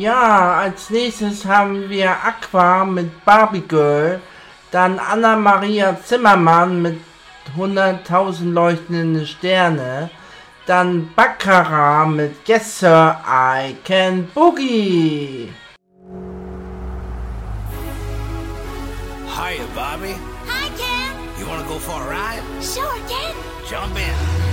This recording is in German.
Ja, als nächstes haben wir Aqua mit Barbie Girl, dann Anna-Maria Zimmermann mit 100.000 leuchtende Sterne, dann Baccarat mit Yes Sir, I Can Boogie. Hiya, Bobby. Hi, Ken. You wanna go for a ride? Sure, Ken. Jump in.